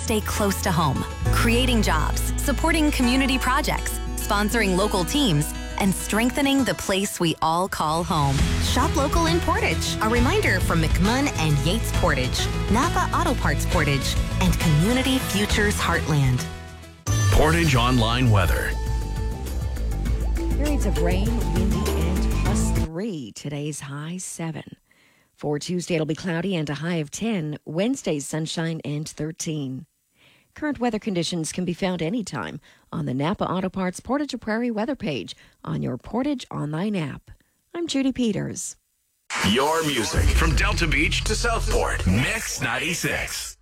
stay close to home, creating jobs, supporting community projects, sponsoring local teams, and strengthening the place we all call home. Shop local in Portage. A reminder from McMunn and Yates Portage, Napa Auto Parts Portage, and Community Futures Heartland. Portage Online Weather. Periods of rain, windy, and +3. Today's high 7. For Tuesday, it'll be cloudy and a high of 10. Wednesday's sunshine and 13. Current weather conditions can be found anytime on the Napa Auto Parts Portage Prairie weather page on your Portage Online app. I'm Judy Peters. Your music from Delta Beach to Southport. Mix 96.